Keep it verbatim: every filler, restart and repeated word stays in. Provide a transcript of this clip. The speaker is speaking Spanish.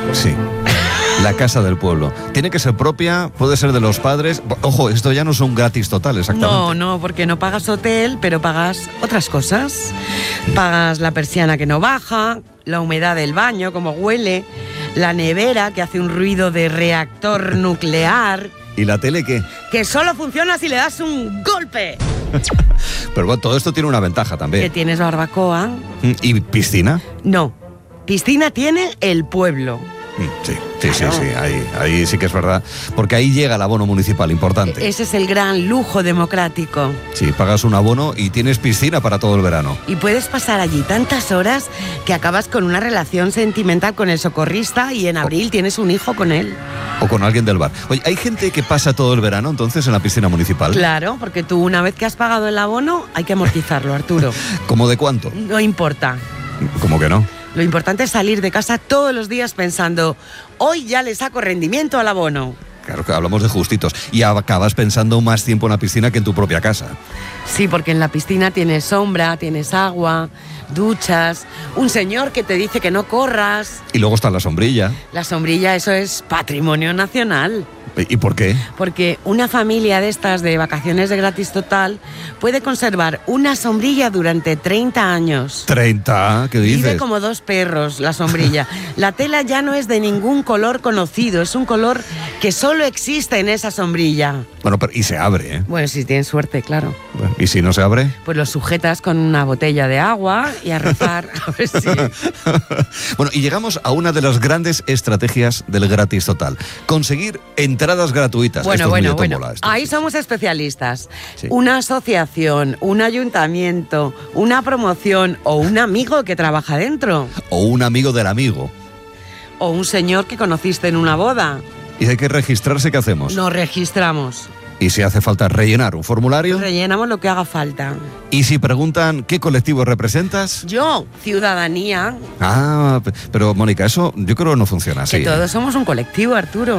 Sí. La casa del pueblo. Tiene que ser propia, puede ser de los padres. Ojo, esto ya no es un gratis total, exactamente. No, no, porque no pagas hotel, pero pagas otras cosas. Pagas la persiana que no baja, la humedad del baño, como huele, la nevera que hace un ruido de reactor nuclear. ¿Y la tele qué? Que solo funciona si le das un golpe. Pero bueno, todo esto tiene una ventaja también. ¿Que tienes barbacoa? ¿Y piscina? No, piscina tiene el pueblo. Sí, sí, claro. sí, sí, ahí, ahí sí que es verdad, porque ahí llega el abono municipal, importante. Ese es el gran lujo democrático. Sí, pagas un abono y tienes piscina para todo el verano. Y puedes pasar allí tantas horas que acabas con una relación sentimental con el socorrista y en abril oh. tienes un hijo con él. O con alguien del bar. Oye, ¿hay gente que pasa todo el verano entonces en la piscina municipal? Claro, porque tú una vez que has pagado el abono hay que amortizarlo, Arturo. ¿Cómo de cuánto? No importa. ¿Cómo que no? Lo importante es salir de casa todos los días pensando, hoy ya le saco rendimiento al abono. Claro que hablamos de justitos. Y acabas pensando más tiempo en la piscina que en tu propia casa. Sí, porque en la piscina tienes sombra, tienes agua, duchas, un señor que te dice que no corras. Y luego está la sombrilla. La sombrilla, eso es patrimonio nacional. ¿Y por qué? Porque una familia de estas de vacaciones de gratis total puede conservar una sombrilla durante treinta años. ¿treinta? ¿Qué dices? Vive como dos perros la sombrilla. La tela ya no es de ningún color conocido, es un color que solo existe en esa sombrilla. Bueno, pero y se abre, ¿eh? Bueno, si tienes suerte, claro. Bueno, ¿y si no se abre? Pues lo sujetas con una botella de agua y a rezar. A ver si... Bueno, y llegamos a una de las grandes estrategias del gratis total. Conseguir entradas gratuitas. Bueno, esto bueno, es bueno. tómbola, esto Ahí sí. somos especialistas. Sí. Una asociación, un ayuntamiento, una promoción o un amigo que trabaja dentro. O un amigo del amigo. O un señor que conociste en una boda. ¿Y hay que registrarse? ¿Qué hacemos? Nos registramos. ¿Y si hace falta rellenar un formulario? Rellenamos lo que haga falta. ¿Y si preguntan qué colectivo representas? Yo, ciudadanía. Ah, pero Mónica, eso yo creo que no funciona así. Que todos ¿eh? somos un colectivo, Arturo.